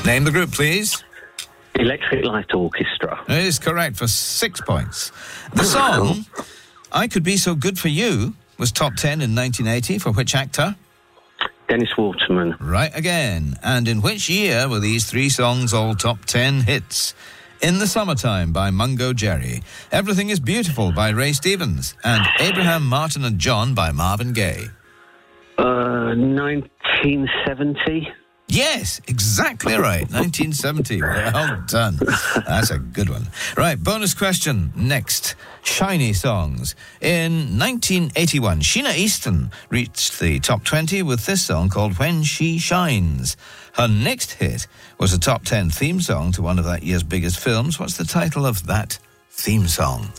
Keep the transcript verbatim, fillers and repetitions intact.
Name the group, please. Electric Light Orchestra. It is correct for six points. The song, I Could Be So Good For You, was top ten in nineteen eighty. For which actor? Dennis Waterman. Right again. And in which year were these three songs all top ten hits? In the Summertime by Mungo Jerry, Everything Is Beautiful by Ray Stevens, and Abraham, Martin and John by Marvin Gaye. Uh, nineteen seventy. Yes, exactly right. nineteen seventy. Well done. That's a good one. Right, bonus question next. Shiny songs. In nineteen eighty-one, Sheena Easton reached the top twenty with this song called When She Shines. Her next hit was a top ten theme song to one of that year's biggest films. What's the title of that theme song?